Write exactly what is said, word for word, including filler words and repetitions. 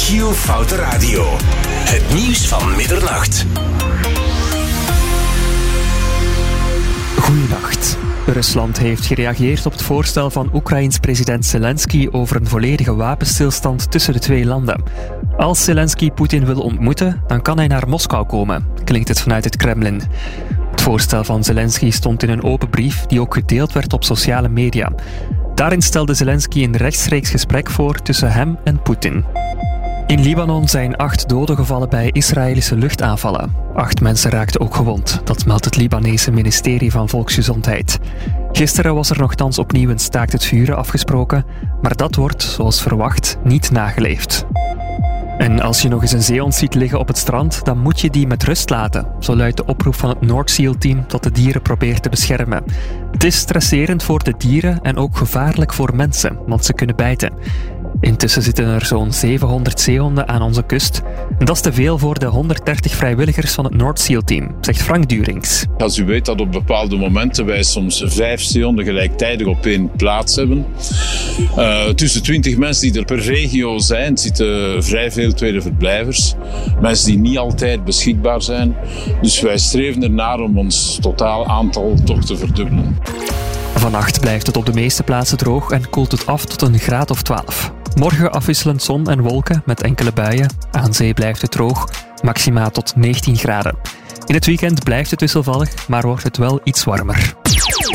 Giel Foute Radio. Het nieuws van middernacht. Goeienacht. Rusland heeft gereageerd op het voorstel van Oekraïens president Zelensky over een volledige wapenstilstand tussen de twee landen. Als Zelensky Poetin wil ontmoeten, dan kan hij naar Moskou komen, klinkt het vanuit het Kremlin. Het voorstel van Zelensky stond in een open brief die ook gedeeld werd op sociale media. Daarin stelde Zelensky een rechtstreeks gesprek voor tussen hem en Poetin. In Libanon zijn acht doden gevallen bij Israëlische luchtaanvallen. Acht mensen raakten ook gewond, dat meldt het Libanese ministerie van Volksgezondheid. Gisteren was er nogthans opnieuw een staakt het vuren afgesproken, maar dat wordt, zoals verwacht, niet nageleefd. En als je nog eens een zeehond ziet liggen op het strand, dan moet je die met rust laten. Zo luidt de oproep van het North Seal-team dat de dieren probeert te beschermen. Het is stresserend voor de dieren en ook gevaarlijk voor mensen, want ze kunnen bijten. Intussen zitten er zo'n zevenhonderd zeehonden aan onze kust. En dat is te veel voor de honderddertig vrijwilligers van het North Seal-team, zegt Frank Durings. Als u weet dat op bepaalde momenten wij soms vijf zeehonden gelijktijdig op één plaats hebben. Uh, tussen twintig mensen die er per regio zijn, zitten vrij veel tweede verblijvers. Mensen die niet altijd beschikbaar zijn. Dus wij streven ernaar om ons totaal aantal toch te verdubbelen. Vannacht blijft het op de meeste plaatsen droog en koelt het af tot een graad of twaalf. Morgen afwisselend zon en wolken met enkele buien. Aan zee blijft het droog, maxima tot negentien graden. In het weekend blijft het wisselvallig, maar wordt het wel iets warmer.